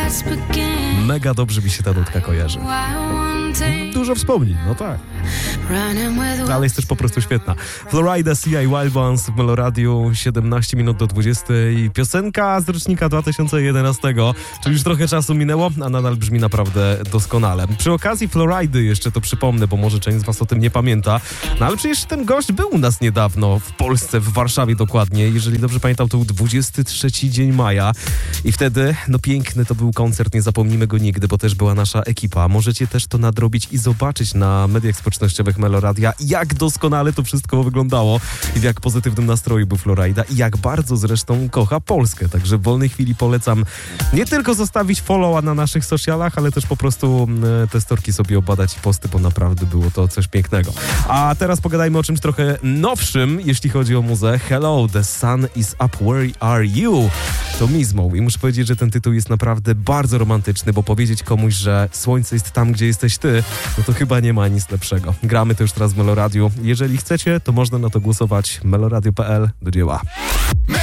Mega dobrze mi się ta nutka kojarzy. Dużo wspomnień, no tak. Ale jest też po prostu świetna. Florida, C.I. Wild Ones w Meloradiu, 17 minut do 20. Piosenka z rocznika 2011, czyli już trochę czasu minęło, a nadal brzmi naprawdę doskonale. Przy okazji Floridy jeszcze to przypomnę, bo może część z was o tym nie pamięta, no ale przecież ten gość był u nas niedawno w Polsce, w Warszawie dokładnie. Jeżeli dobrze pamiętam, to był 23 dzień maja i wtedy, no piękny to był koncert, nie zapomnimy go nigdy, bo też była nasza ekipa. Możecie też to nadrobić i zobaczyć na mediach społecznościowych Meloradia, jak doskonale to wszystko wyglądało i w jak pozytywnym nastroju był Florida i jak bardzo zresztą kocha Polskę. Także w wolnej chwili polecam nie tylko zostawić followa na naszych socialach, ale też po prostu te storki sobie obadać i posty, bo naprawdę było to coś pięknego. A teraz pogadajmy o czymś trochę nowszym, jeśli chodzi o muzę. Hello, the sun is up, where are you? To Mizmo i muszę powiedzieć, że ten tytuł jest naprawdę bardzo romantyczny, bo powiedzieć komuś, że słońce jest tam, gdzie jesteś ty, no to chyba nie ma nic lepszego. Gramy to już teraz w Meloradiu. Jeżeli chcecie, to można na to głosować. Meloradio.pl, do dzieła.